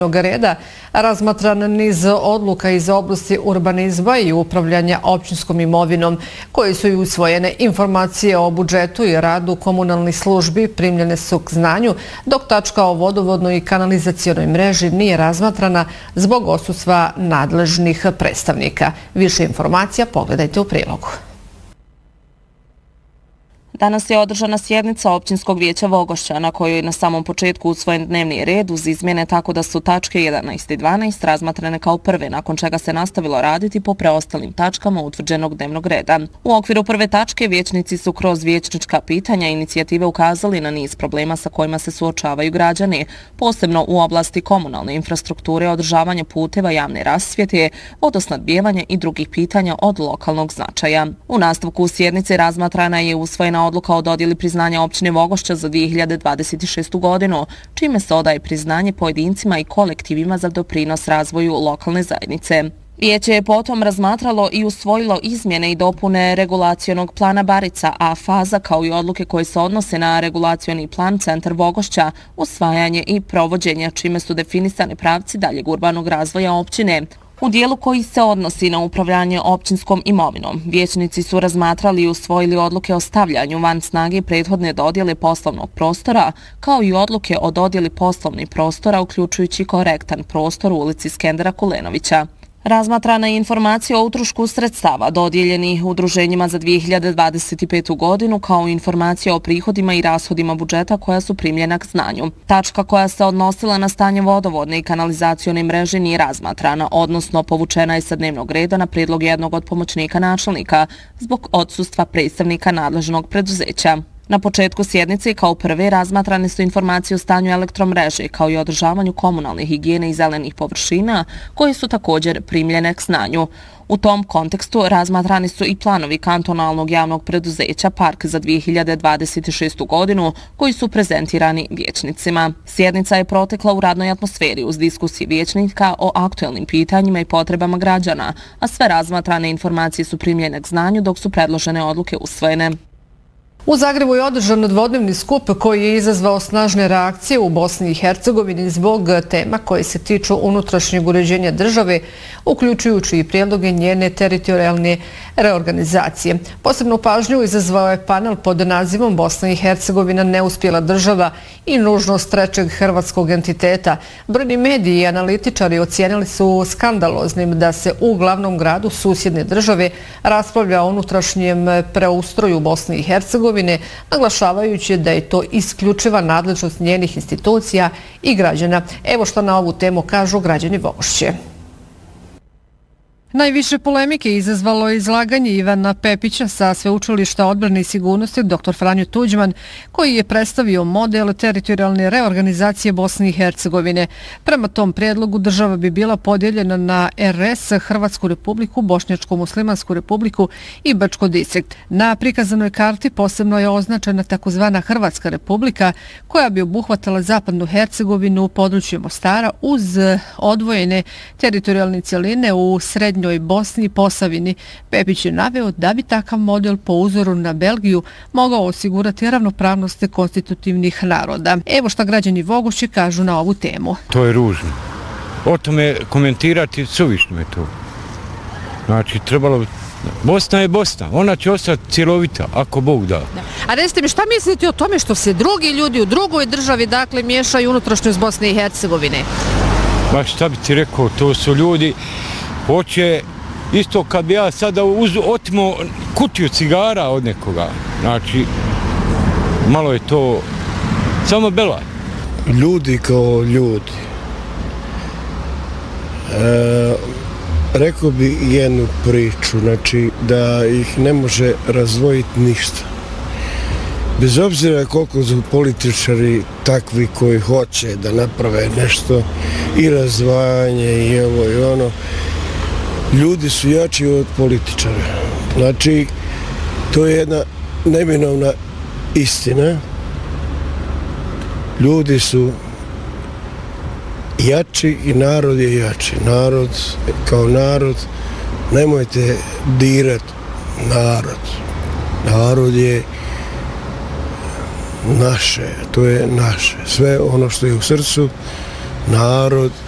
reda razmatran niz odluka iz oblasti urbanizma i upravljanja općinskom imovinom, koji su i usvojene. Informacije o budžetu i radu komunalnih službi primljene su k znanju, dok tačka o vodovodnoj i kanalizacionoj mreži nije razmatrana zbog odsustva nadležnih predstavnika. Više informacija pogledajte u prilogu. Danas je održana sjednica općinskog vijeća Vogošća, na kojoj je na samom početku usvojen dnevni red uz izmjene, tako da su tačke 11 i 12 razmatrane kao prve, nakon čega se nastavilo raditi po preostalim tačkama utvrđenog dnevnog reda. U okviru prve tačke vijećnici su kroz vijećnička pitanja i inicijative ukazali na niz problema sa kojima se suočavaju građani, posebno u oblasti komunalne infrastrukture, održavanja puteva, javne rasvjete, vodosnabdijevanja i drugih pitanja od lokalnog značaja. U nastavku sjednice razmatrana je usvojena odluka o dodjeli priznanja općine Vogošća za 2026. godinu, čime se odaje priznanje pojedincima i kolektivima za doprinos razvoju lokalne zajednice. Vijeće je potom razmatralo i usvojilo izmjene i dopune regulacionog plana Barica A faza, kao i odluke koje se odnose na regulacioni plan Centar Vogošća, usvajanje i provođenje, čime su definisani pravci daljeg urbanog razvoja općine. U dijelu koji se odnosi na upravljanje općinskom imovinom, vijećnici su razmatrali i usvojili odluke o stavljanju van snage prethodne dodjele poslovnog prostora, kao i odluke o dodjeli poslovnih prostora, uključujući korektan prostor u ulici Skendera Kulenovića. Razmatrana je informacija o utrošku sredstava dodijeljenih udruženjima za 2025. godinu, kao i informacija o prihodima i rashodima budžeta koja su primljena k znanju. Tačka koja se odnosila na stanje vodovodne i kanalizacione mreže nije razmatrana, odnosno povučena je sa dnevnog reda na prijedlog jednog od pomoćnika načelnika zbog odsustva predstavnika nadležnog preduzeća. Na početku sjednice kao prve razmatrane su informacije o stanju elektromreže, kao i održavanju komunalne higijene i zelenih površina, koje su također primljene k znanju. U tom kontekstu razmatrani su i planovi kantonalnog javnog preduzeća Park za 2026. godinu, koji su prezentirani vijećnicima. Sjednica je protekla u radnoj atmosferi uz diskusije vijećnika o aktuelnim pitanjima i potrebama građana, a sve razmatrane informacije su primljene k znanju, dok su predložene odluke usvojene. U Zagrebu je održan dvodnevni skup koji je izazvao snažne reakcije u Bosni i Hercegovini zbog tema koje se tiču unutrašnjeg uređenja države, uključujući i prijedloge njene teritorijalne reorganizacije. Posebnu pažnju izazvao je panel pod nazivom Bosna i Hercegovina neuspjela država i nužnost trećeg hrvatskog entiteta. Brojni mediji i analitičari ocijenili su skandaloznim da se u glavnom gradu susjedne države raspravlja o unutrašnjem preustroju Bosne i Hercegovine, naglašavajući da je to isključiva nadležnost njenih institucija i građana. Evo što na ovu temu kažu građani Vogošće. Najviše polemike izazvalo je izlaganje Ivana Pepića sa Sveučilišta odbrane i sigurnosti dr. Franjo Tuđman, koji je predstavio model teritorijalne reorganizacije Bosne i Hercegovine. Prema tom prijedlogu država bi bila podijeljena na RS, Hrvatsku republiku, Bošnjačku muslimansku republiku i Bačko distrikt. Na prikazanoj karti posebno je označena takozvana Hrvatska republika, koja bi obuhvatala zapadnu Hercegovinu, područje Mostara, uz odvojene teritorijalne cjeline u srednjoj Bosni i Posavini. Pepić je naveo da bi takav model po uzoru na Belgiju mogao osigurati ravnopravnost konstitutivnih naroda. Evo šta građani Vogošće kažu na ovu temu. To je ružno. O tome komentirati suvišno je to. Znači, trebalo bi... Bosna je Bosna, ona će ostati cjelovita, ako Bog da. A recite mi, šta mislite o tome što se drugi ljudi u drugoj državi, dakle, miješaju unutrašnjost Bosne i Hercegovine? Ma šta bi ti rekao, to su ljudi... Hoće, isto kad bi ja sada otimo kutiju cigara od nekoga, znači, malo je to samo belaj. Ljudi kao ljudi. Rekao bi jednu priču, znači da ih ne može razdvojiti ništa. Bez obzira koliko su političari takvi koji hoće da naprave nešto i razdvajanje i ovo i ono, ljudi su jači od političara. Znači, to je jedna neminovna istina. Ljudi su jači i narod je jači. Narod, kao narod, nemojte dirati narod. Narod je naše, to je naše. Sve ono što je u srcu, narod